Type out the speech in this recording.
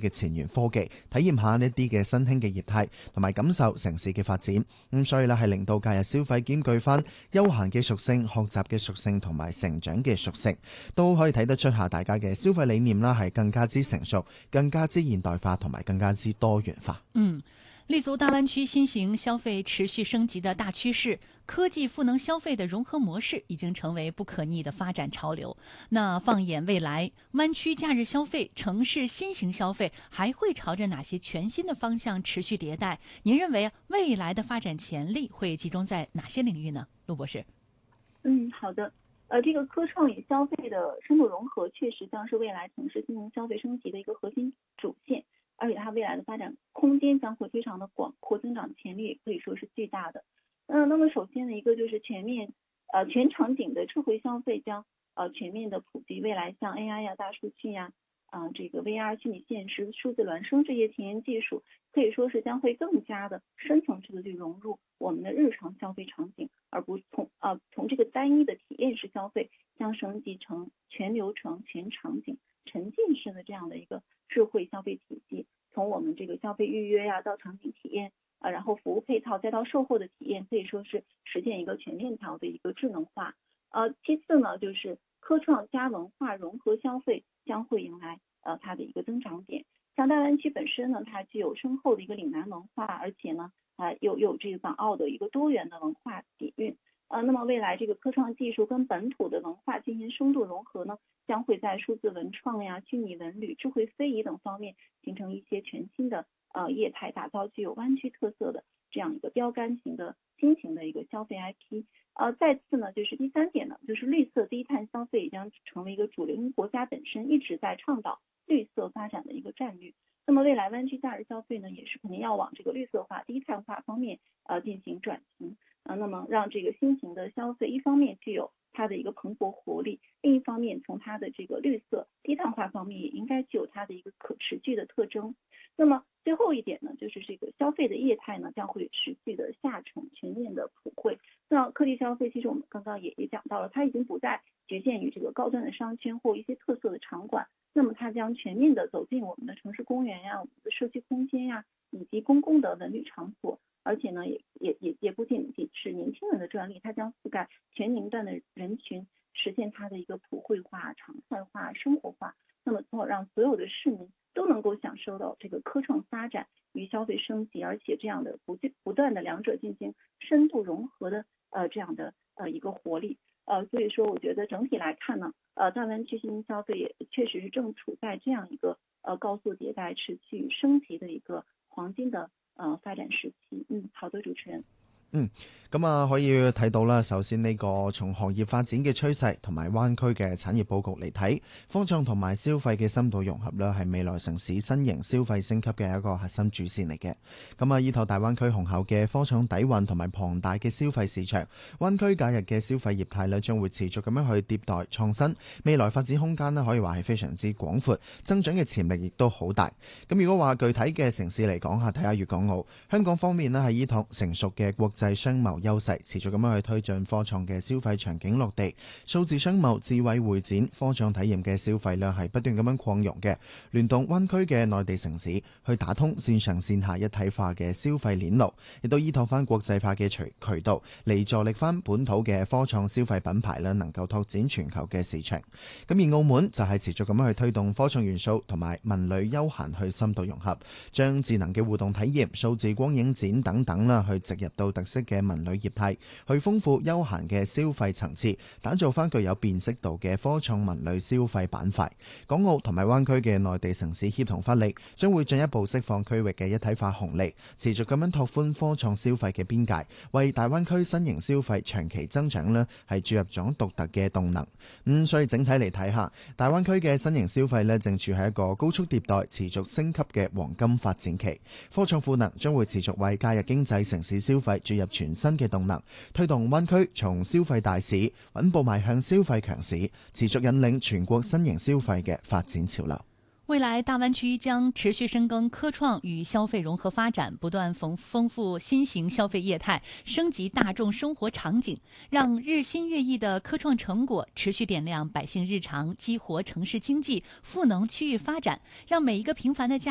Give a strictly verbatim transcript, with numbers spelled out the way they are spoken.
嘅前沿科技，體驗下呢啲嘅新興嘅業態，同埋感受城市嘅發展。咁所以呢，係令到假日消費兼具翻休閒嘅屬性、學習嘅屬性同埋成長嘅屬性，都可以睇得出下大家嘅消費理念啦，係更加之成熟、更加之現代化同埋更加之多元化。 嗯。立足大灣區新型消費持續升級的大趨勢，科技賦能消費的融合模式已經成為不可逆的發展潮流。那放眼未來，灣區假日消費、城市新型消費還會朝着哪些全新的方向持續迭代？您認為未來的發展潛力會集中在哪些領域呢？陸博士。 嗯，好的。呃，這個科創與消費的深度融合，確實將是未來城市新型消費升級的一個核心主線。而且它未來的發展空間將會非常的廣闊，增長潛力也可以說是巨大的。嗯，那麼首先的一個就是全面，呃，全場景的智慧消費將呃全面的普及。未來像 A I 呀、大數據呀、啊、呃，這個 V R 虛擬現實、數字孿生這些前沿技術，可以說是將會更加的深層次的去融入我們的日常消費場景，而不從呃從這個單一的體驗式消費，將升級成全流程、全場景、沉浸式的這樣的一個智慧消費體系。從我們這個消費預約呀、啊、到場景體驗啊，然後服務配套再到售後的體驗，可以說是實現一個全鏈條的一個智能化。呃，其次呢，就是科創加文化融合消費將會迎來呃它的一個增長點。像大灣區本身呢，它具有深厚的一個嶺南文化，而且呢，啊、呃、有有這個港澳的一個多元的文化底蘊。呃，那麼未來這個科創技術跟本土的文化進行深度融合呢，將會在數字文創呀、虛擬文旅、智慧非遺等方面形成一些全新的呃業態，打造具有灣區特色的這樣一個標杆型的新型的一個消費 I P。呃，再次呢，就是第三點呢，就是綠色低碳消費也將成為一個主流，因為國家本身一直在倡導綠色發展的一個戰略。那麼未來灣區假日消費呢，也是肯定要往這個綠色化、低碳化方面呃進行轉型。啊，那麼讓這個新型的消費，一方面具有它的一個蓬勃活力，另一方面從它的這個綠色低碳化方面，也應該具有它的一個可持續的特徵。那麼最後一點呢，就是這個消費的業態呢，將會持續的下沉，全面的普惠。那科技消費，其實我們剛剛也也講到了，它已經不再局限於這個高端的商圈或一些特色的場館，那麼它將全面的走進我們的城市公園呀、我們的社區空間呀，以及公共的文旅場所。而且呢，也也也也不僅僅是年輕人的專利，它將覆蓋全年齡段的人群，實現它的一個普惠化、常態化、生活化。那麼最後讓所有的市民都能夠享受到這個科創發展與消費升級，而且這樣的不不斷的兩者進行深度融合的呃這樣的呃一個活力。呃，所以說我覺得整體來看呢，呃，大灣區新興消費也確實是正處在這樣一個呃高速迭代、持續升級的一個黃金的。呃，發展時期。嗯，好的，主持人。 嗯，咁啊可以睇到啦。首先呢個從行業發展嘅趨勢同埋灣區嘅產業佈局嚟睇，科創同埋消費嘅深度融合啦，係未來城市新型消費升級嘅一個核心主線嚟嘅。咁啊，依託大灣區雄厚嘅科創底蘊同埋龐大嘅消費市場，灣區假日嘅消費業態呢將會持續咁樣去迭代創新，未來發展空間呢可以話係非常之廣闊，增長嘅潛力亦都好大。咁如果話具體嘅城市嚟講下，睇下粵港澳，香港方面呢係依託成熟嘅國際商貿優勢，持續咁樣去推進科創嘅消費場景落地，數字商貿、智慧會展、科創體驗嘅消費量係不斷咁樣擴容嘅，聯動灣區嘅內地城市去打通線上線下一體化嘅消費鏈路，亦都依託翻國際化嘅渠渠道嚟助力翻本土嘅科創消費品牌咧，能夠拓展全球嘅市場。咁而澳門就係持續咁樣去推動科創元素同埋文旅休閒去深度融合，將智能嘅互動體驗、數字光影展等等啦，去植入到特色嘅文旅業態，去豐富休閒嘅消費層次，打造翻具有辨識度嘅科創文旅消費板塊。港澳同埋灣區嘅內地城市協同發力，將會進一步釋放區域嘅一體化紅利，持續咁樣拓寬科創消費嘅邊界，為大灣區新型消費長期增長呢係注入咗獨特嘅動能。咁、嗯、所以整體嚟睇下，大灣區嘅新型消費呢正處喺一個高速迭代、持續升級嘅黃金發展期。科創賦能將會持續為假日經濟城市消費注入全新嘅動能，推動灣區從消費大市穩步邁向消費強市，持續引領全國新型消費嘅發展潮流。 未來大灣區將持續深耕科創與消費融合發展，不斷豐豐富新型消費業態，升級大眾生活場景，讓日新月異的科創成果持續點亮百姓日常，激活城市經濟，賦能區域發展，讓每一個平凡的家